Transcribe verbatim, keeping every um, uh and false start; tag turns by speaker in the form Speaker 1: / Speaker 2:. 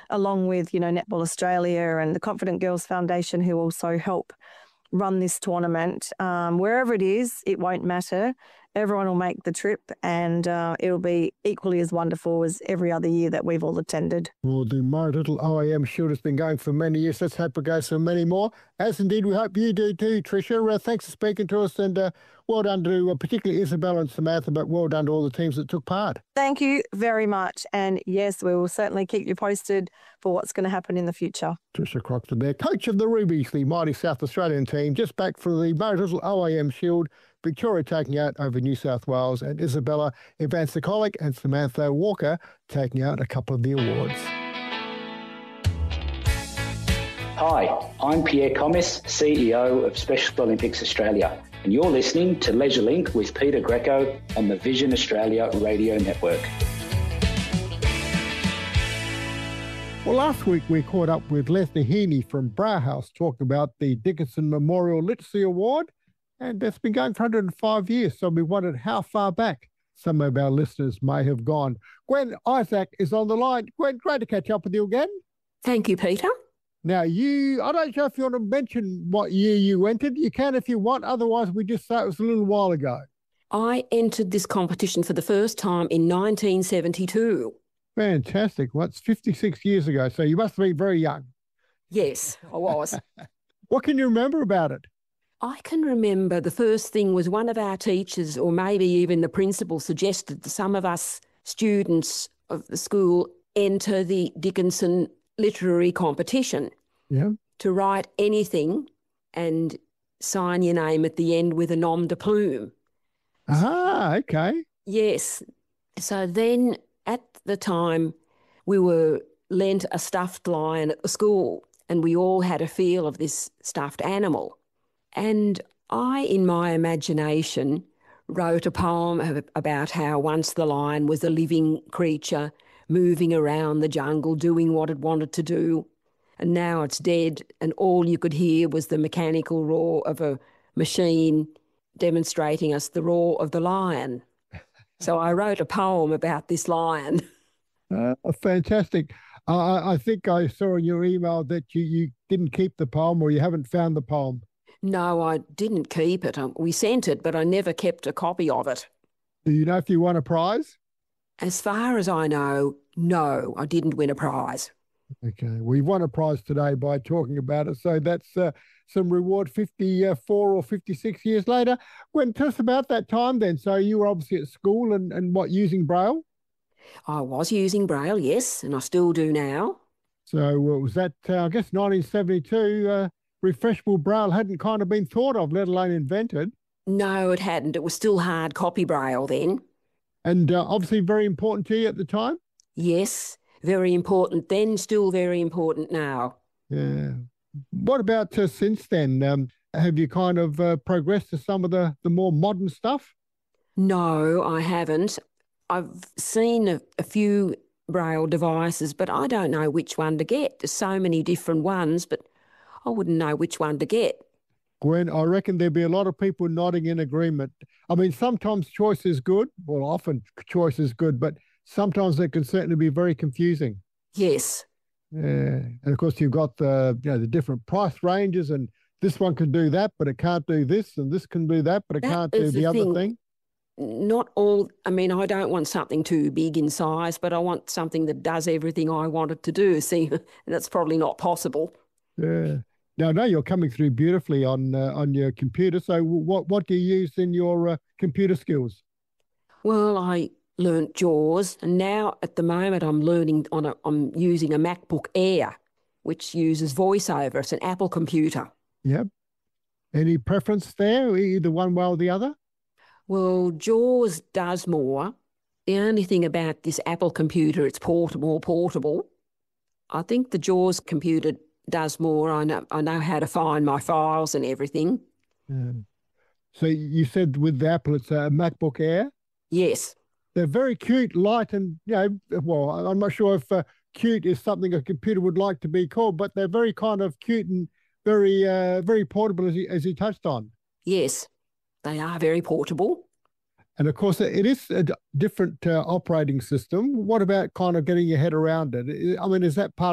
Speaker 1: along with, you know, Netball Australia and the Confident Girls Foundation, who also help run this tournament. Um, wherever it is, it won't matter. Everyone will make the trip, and uh, it'll be equally as wonderful as every other year that we've all attended.
Speaker 2: Well, the Murray Little O A M Shield has been going for many years. Let's hope it goes for many more, as indeed we hope you do too, Tricia. Uh, thanks for speaking to us, and uh, well done to uh, particularly Isabella and Samantha, but well done to all the teams that took part.
Speaker 1: Thank you very much. And yes, we will certainly keep you posted for what's going to happen in the future.
Speaker 2: Tricia Croxton there, coach of the Rubies, the mighty South Australian team, just back for the Murray Little O A M Shield. Victoria taking out over New South Wales, and Isabella Evansikolic and Samantha Walker taking out a couple of the awards.
Speaker 3: Hi, I'm Pierre Commis, C E O of Special Olympics Australia, and you're listening to Leisure Link with Peter Greco on the Vision Australia Radio Network.
Speaker 2: Well, last week we caught up with Leslie Heaney from Brauhaus talking about the Dickinson Memorial Literacy Award, and it's been going for one hundred five years, so we wondered how far back some of our listeners may have gone. Gwen Isaac is on the line. Gwen, great to catch up with you again.
Speaker 4: Thank you, Peter.
Speaker 2: Now, you, I don't know if you want to mention what year you entered. You can if you want, otherwise we just say it was a little while ago.
Speaker 4: I entered this competition for the first time in nineteen seventy-two.
Speaker 2: Fantastic. Well, that's fifty-six years ago, so you must be very young.
Speaker 4: Yes, I was.
Speaker 2: What can you remember about it?
Speaker 4: I can remember the first thing was one of our teachers, or maybe even the principal, suggested that some of us students of the school enter the Dickinson literary competition.
Speaker 2: Yeah.
Speaker 4: To write anything and sign your name at the end with a nom de plume.
Speaker 2: Ah, okay.
Speaker 4: Yes. So then at the time we were lent a stuffed lion at the school, and we all had a feel of this stuffed animal. And I, in my imagination, wrote a poem about how once the lion was a living creature moving around the jungle doing what it wanted to do, and now it's dead, and all you could hear was the mechanical roar of a machine demonstrating us the roar of the lion. So I wrote a poem about this lion.
Speaker 2: Uh, fantastic. Uh, I think I saw in your email that you, you didn't keep the poem, or you haven't found the poem.
Speaker 4: No, I didn't keep it. We sent it, but I never kept a copy of it.
Speaker 2: Do you know if you won a prize?
Speaker 4: As far as I know, no, I didn't win a prize.
Speaker 2: Okay, we won a prize today by talking about it, so that's uh, some reward fifty-four or fifty-six years later. Gwen, tell us about that time then. So you were obviously at school and, and what, using Braille?
Speaker 4: I was using Braille, yes, and I still do now.
Speaker 2: So uh, was that, uh, I guess, nineteen seventy-two, uh, refreshable Braille hadn't kind of been thought of, let alone invented.
Speaker 4: No, it hadn't. It was still hard copy Braille then.
Speaker 2: And uh, obviously very important to you at the time?
Speaker 4: Yes, very important then, still very important now.
Speaker 2: Yeah. What about uh, since then? Um, have you kind of uh, progressed to some of the, the more modern stuff?
Speaker 4: No, I haven't. I've seen a, a few Braille devices, but I don't know which one to get. There's so many different ones, but I wouldn't know which one to get.
Speaker 2: Gwen, I reckon there'd be a lot of people nodding in agreement. I mean, sometimes choice is good. Well, often choice is good, but sometimes it can certainly be very confusing.
Speaker 4: Yes.
Speaker 2: Yeah. And of course, you've got the, you know, the different price ranges, and this one can do that, but it can't do this, and this can do that, but it
Speaker 4: That
Speaker 2: can't do
Speaker 4: is
Speaker 2: the
Speaker 4: the
Speaker 2: other
Speaker 4: thing.
Speaker 2: thing.
Speaker 4: Not all, I mean, I don't want something too big in size, but I want something that does everything I want it to do. See, that's probably not possible.
Speaker 2: Yeah. Now, I know you're coming through beautifully on uh, on your computer. So what, what do you use in your uh, computer skills?
Speaker 4: Well, I learnt JAWS, and now at the moment I'm learning on a, I'm using a MacBook Air, which uses VoiceOver. It's an Apple computer.
Speaker 2: Yep. Any preference there, either one way or the other?
Speaker 4: Well, JAWS does more. The only thing about this Apple computer, it's portable, more portable. I think the JAWS computer does more. I know I know how to find my files and everything.
Speaker 2: Yeah. So you said with the Apple, it's a MacBook Air?
Speaker 4: Yes.
Speaker 2: They're very cute, light, and, you know, well, I'm not sure if uh, cute is something a computer would like to be called, but they're very kind of cute and very, uh, very portable, as you, as you touched on.
Speaker 4: Yes, they are very portable.
Speaker 2: And of course, it is a d- different uh, operating system. What about kind of getting your head around it? I mean, is that part